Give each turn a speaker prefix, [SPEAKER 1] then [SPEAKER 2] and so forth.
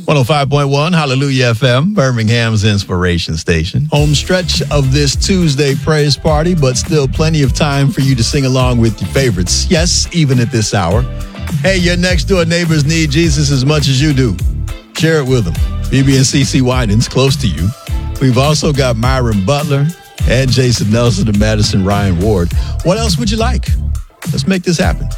[SPEAKER 1] 105.1 Hallelujah FM, Birmingham's inspiration station. Home stretch of this Tuesday praise party, but still plenty of time for you to sing along with your favorites. Yes, even at this hour. Hey, your next door neighbors need Jesus as much as you do. Share it with them. BB and CC Winans, close to you. We've also got Myron Butler and Jason Nelson and Madison Ryan Ward. What else would you like? Let's make this happen.